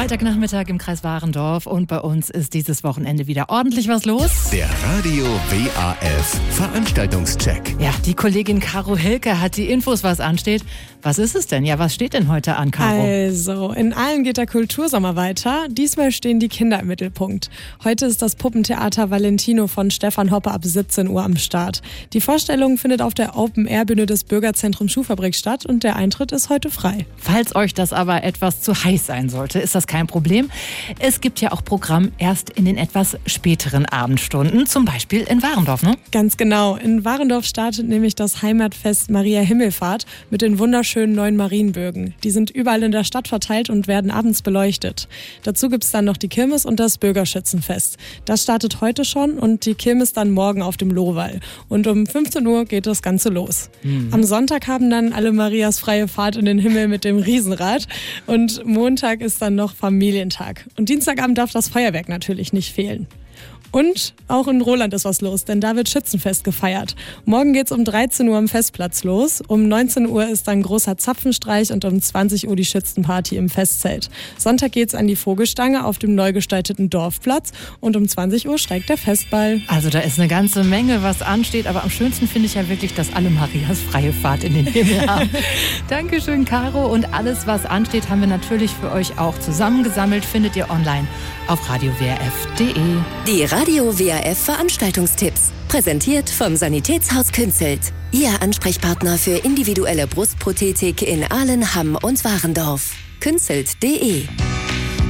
Freitagnachmittag im Kreis Warendorf und bei uns ist dieses Wochenende wieder ordentlich was los. Der Radio WAF Veranstaltungscheck. Ja, die Kollegin Caro Hilke hat die Infos, was ansteht. Was ist es denn? Ja, was steht denn heute an, Caro? Also, in Aalen geht der Kultursommer weiter. Diesmal stehen die Kinder im Mittelpunkt. Heute ist das Puppentheater Valentino von Stefan Hoppe ab 17 Uhr am Start. Die Vorstellung findet auf der Open-Air-Bühne des Bürgerzentrums Schuhfabrik statt und der Eintritt ist heute frei. Falls euch das aber etwas zu heiß sein sollte, ist das kein Problem. Es gibt ja auch Programm erst in den etwas späteren Abendstunden, zum Beispiel in Warendorf, ne? Ganz genau. In Warendorf startet nämlich das Heimatfest Maria Himmelfahrt mit den wunderschönen neuen Marienbögen. Die sind überall in der Stadt verteilt und werden abends beleuchtet. Dazu gibt es dann noch die Kirmes und das Bürgerschützenfest. Das startet heute schon und die Kirmes dann morgen auf dem Lohwall. Und um 15 Uhr geht das Ganze los. Am Sonntag haben dann alle Marias freie Fahrt in den Himmel mit dem Riesenrad und Montag ist dann noch Familientag. Und Dienstagabend darf das Feuerwerk natürlich nicht fehlen. Und auch in Roland ist was los, denn da wird Schützenfest gefeiert. Morgen geht's um 13 Uhr am Festplatz los. Um 19 Uhr ist dann großer Zapfenstreich und um 20 Uhr die Schützenparty im Festzelt. Sonntag geht's an die Vogelstange auf dem neu gestalteten Dorfplatz und um 20 Uhr steigt der Festball. Also da ist eine ganze Menge, was ansteht, aber am schönsten finde ich ja wirklich, dass alle Marias freie Fahrt in den Himmel haben. Dankeschön, Caro. Und alles, was ansteht, haben wir natürlich für euch auch zusammengesammelt, findet ihr online auf radiowrf.de. Die Radio WAF Veranstaltungstipps. Präsentiert vom Sanitätshaus Künzelt. Ihr Ansprechpartner für individuelle Brustprothetik in Aalen, Hamm und Warendorf. Künzelt.de